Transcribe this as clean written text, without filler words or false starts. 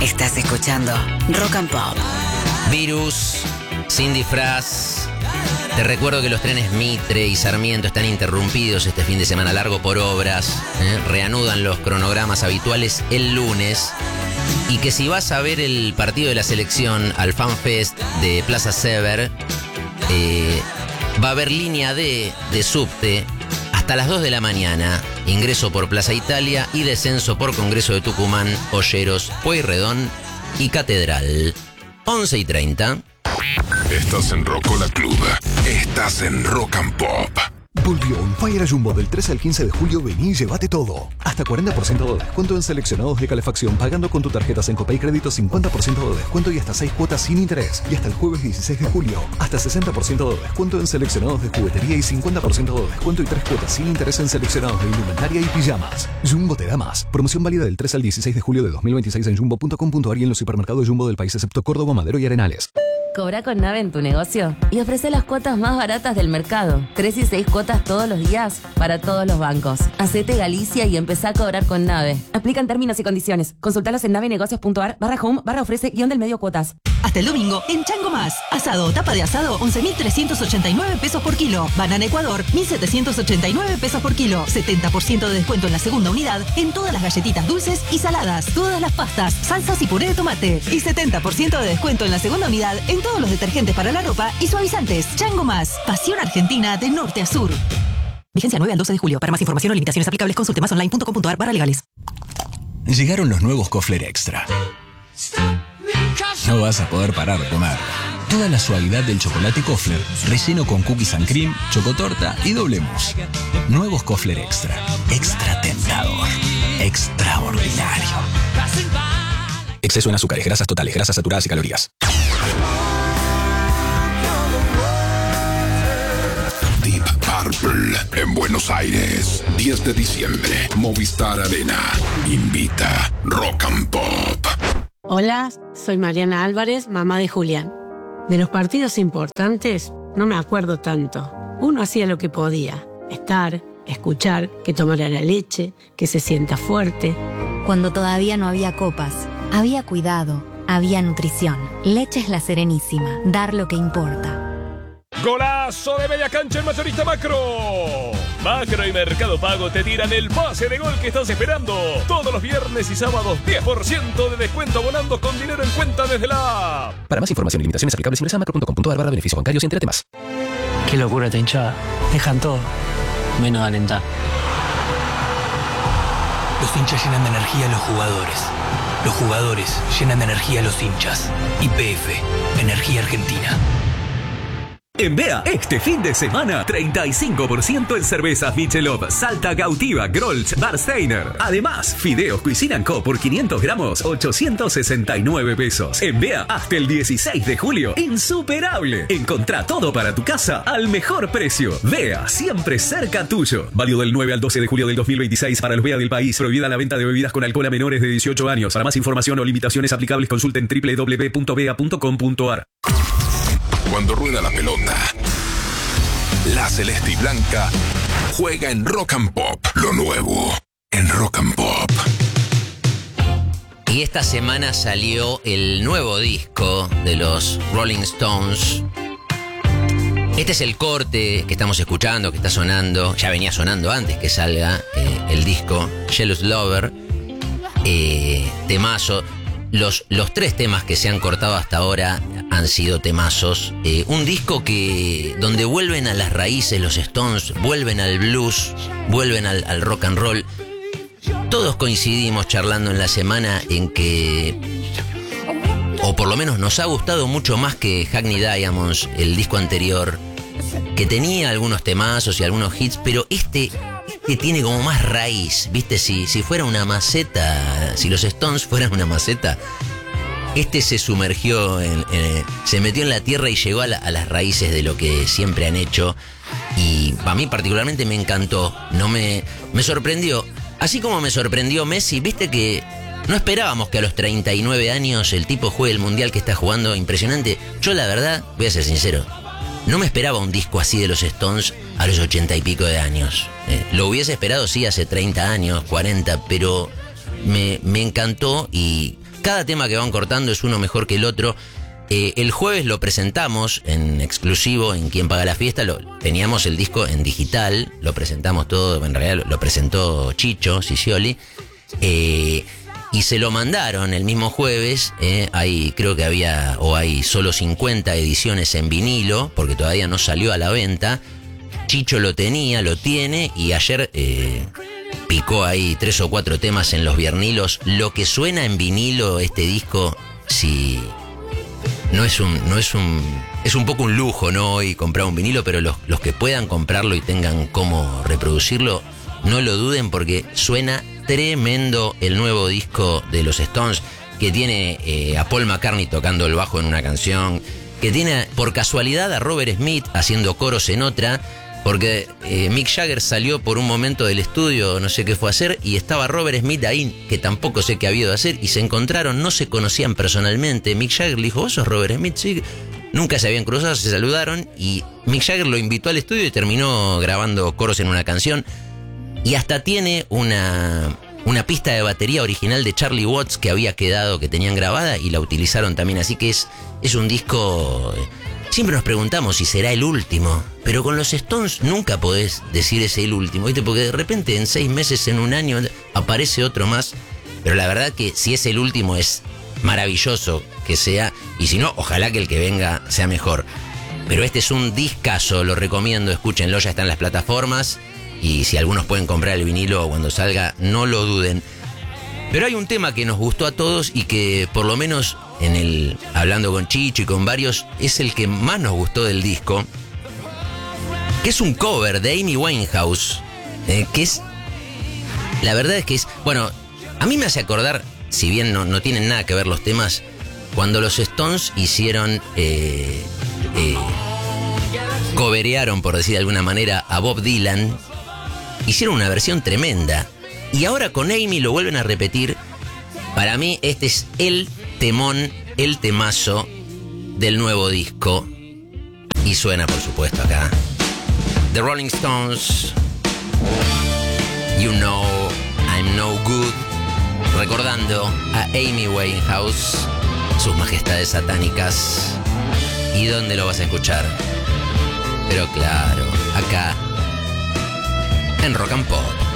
Estás escuchando Rock and Pop. Virus, sin disfraz. Te recuerdo que los trenes Mitre y Sarmiento están interrumpidos este fin de semana largo por obras. Reanudan los cronogramas habituales el lunes. Y que si vas a ver el partido de la selección al FanFest de Plaza Sever, va a haber línea D de subte hasta las 2 de la mañana. Ingreso por Plaza Italia y descenso por Congreso de Tucumán, Olleros, Pueyrredón y Catedral. 11:30. Estás en Rocola Club. Estás en Rock and Pop. Volvió On Fire Jumbo del 13 al 15 de julio. Vení y llévate todo. Hasta 40% de descuento en seleccionados de calefacción pagando con tu tarjeta Sencopay Crédito, 50% de descuento y hasta 6 cuotas sin interés. Y hasta el jueves 16 de julio, hasta 60% de descuento en seleccionados de juguetería y 50% de descuento y 3 cuotas sin interés en seleccionados de indumentaria y pijamas. Jumbo te da más. Promoción válida del 3 al 16 de julio de 2026 en jumbo.com.ar y en los supermercados Jumbo del país excepto Córdoba, Madero y Arenales. Cobra con Nave en tu negocio y ofrece las cuotas más baratas del mercado. 3 y 6 cuotas todos los días para todos los bancos. Hacete Galicia y empezá a cobrar con Nave. Aplican términos y condiciones. Consultalos en navenegocios.ar/home/ofrece-del-medio cuotas. Hasta el domingo, en Chango Más. Asado o tapa de asado, 11.389 pesos por kilo. Banana Ecuador, 1.789 pesos por kilo. 70% de descuento en la segunda unidad en todas las galletitas dulces y saladas. Todas las pastas, salsas y puré de tomate. Y 70% de descuento en la segunda unidad en todos los detergentes para la ropa y suavizantes. Chango Más. Pasión Argentina de norte a sur. Vigencia 9 al 12 de julio. Para más información o limitaciones aplicables, consulte masonline.com.ar/legales. Llegaron los nuevos Kofler Extra. No vas a poder parar de comer. Toda la suavidad del chocolate Kofler, relleno con cookies and cream, chocotorta y doble mousse. Nuevos Kofler Extra. Extra tentador. Extraordinario. Exceso en azúcares, grasas totales, grasas saturadas y calorías. Deep Purple en Buenos Aires. 10 de diciembre. Movistar Arena. Invita Rock and Pop. Hola, soy Mariana Álvarez, mamá de Julián. De los partidos importantes no me acuerdo tanto. Uno hacía lo que podía. Estar, escuchar, que tomara la leche, que se sienta fuerte. Cuando todavía no había copas, había cuidado, había nutrición. Leches La Serenísima. Dar lo que importa. ¡Golazo de media cancha en Mayorista Macro! Macro y Mercado Pago te tiran el pase de gol que estás esperando. Todos los viernes y sábados, 10% de descuento abonando con dinero en cuenta desde la app. Para más información y limitaciones aplicables ingresa a macro.com.ar/beneficios bancarios y entérate más. Qué locura esta hinchada. Dejan todo, menos alentar. Los hinchas llenan de energía a los jugadores. Los jugadores llenan de energía a los hinchas. YPF, Energía Argentina. En Bea, este fin de semana, 35% en cervezas Michelob, Salta Gautiva, Grolsch, Barsteiner. Además, fideos Cuisine & Co. por 500 gramos, 869 pesos. En Bea, hasta el 16 de julio, insuperable. Encontrá todo para tu casa al mejor precio. Bea, siempre cerca tuyo. Válido del 9 al 12 de julio del 2026 para los Bea del país. Prohibida la venta de bebidas con alcohol a menores de 18 años. Para más información o limitaciones aplicables, consulten www.bea.com.ar. Cuando rueda la pelota, la celeste y blanca juega en Rock and Pop. Lo nuevo en Rock and Pop. Y esta semana salió el nuevo disco de los Rolling Stones. Este es el corte que estamos escuchando, que está sonando. Ya venía sonando antes que salga el disco Jealous Lover. Temazo. Los 3 temas que se han cortado hasta ahora han sido temazos. Un disco donde vuelven a las raíces los Stones, vuelven al blues, vuelven al rock and roll. Todos coincidimos charlando en la semana en que, o por lo menos nos ha gustado mucho más que Hackney Diamonds, el disco anterior, que tenía algunos temazos y algunos hits, pero este tiene como más raíz, ¿viste? Si fuera una maceta, si los Stones fueran una maceta, este se sumergió, se metió en la tierra y llegó a las raíces de lo que siempre han hecho. Y para mí particularmente me encantó, me sorprendió. Así como me sorprendió Messi, ¿viste que no esperábamos que a los 39 años el tipo juegue el mundial que está jugando? Impresionante. Yo la verdad, voy a ser sincero, no me esperaba un disco así de los Stones a los 80 y pico de años. Lo hubiese esperado, sí, hace 30 años, 40, pero me encantó y cada tema que van cortando es uno mejor que el otro. El jueves lo presentamos en exclusivo en Quien Paga la Fiesta. Teníamos el disco en digital, lo presentamos todo, en realidad lo presentó Chicho Sicioli. Y se lo mandaron el mismo jueves. Creo que hay solo 50 ediciones en vinilo, porque todavía no salió a la venta. Chicho lo tiene, y ayer picó ahí 3 o 4 temas en los viernilos. Lo que suena en vinilo este disco, si es un poco un lujo, ¿no? Hoy comprar un vinilo, pero los que puedan comprarlo y tengan cómo reproducirlo, no lo duden, porque suena tremendo el nuevo disco de los Stones, que tiene a Paul McCartney tocando el bajo en una canción, que tiene por casualidad a Robert Smith haciendo coros en otra, porque Mick Jagger salió por un momento del estudio, no sé qué fue a hacer, y estaba Robert Smith ahí, que tampoco sé qué había ido a hacer, y se encontraron, no se conocían personalmente. Mick Jagger le dijo: ¿vos sos Robert Smith? Sí. Nunca se habían cruzado, se saludaron, y Mick Jagger lo invitó al estudio y terminó grabando coros en una canción. Y hasta tiene una pista de batería original de Charlie Watts que había quedado, que tenían grabada, y la utilizaron también. Así que es un disco... Siempre nos preguntamos si será el último, pero con los Stones nunca podés decir es el último, ¿viste? Porque de repente en 6 meses, en un año, aparece otro más. Pero la verdad que si es el último es maravilloso que sea, y si no, ojalá que el que venga sea mejor. Pero este es un discazo, lo recomiendo, escúchenlo, ya está en las plataformas. Y si algunos pueden comprar el vinilo cuando salga, no lo duden. Pero hay un tema que nos gustó a todos y que por lo menos hablando con Chicho y con varios, es el que más nos gustó del disco, que es un cover de Amy Winehouse, que es... La verdad es que es... Bueno, a mí me hace acordar, si bien no tienen nada que ver los temas, cuando los Stones hicieron... coverearon, por decir de alguna manera, a Bob Dylan. Hicieron una versión tremenda. Y ahora con Amy lo vuelven a repetir. Para mí este es el temón, el temazo del nuevo disco. Y suena, por supuesto, acá The Rolling Stones, You Know I'm No Good, recordando a Amy Winehouse, sus majestades satánicas. ¿Y dónde lo vas a escuchar? Pero claro, acá en Rock and Pop.